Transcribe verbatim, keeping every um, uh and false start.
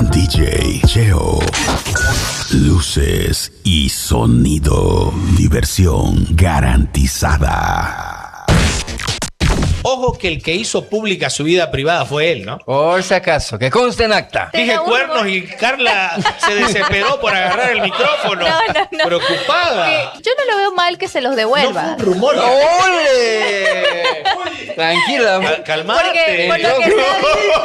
D J Cheo. Luces y sonido. Diversión garantizada. Ojo que el que hizo pública su vida privada fue él, ¿no? Por si acaso, que conste en acta. Dije cuernos y Carla se desesperó por agarrar el micrófono. No, no, no. Preocupada. Que yo no lo veo mal que se los devuelva. No fue un rumor. ¡Ole! Tranquila. Cal- Calmate. Porque por lo que está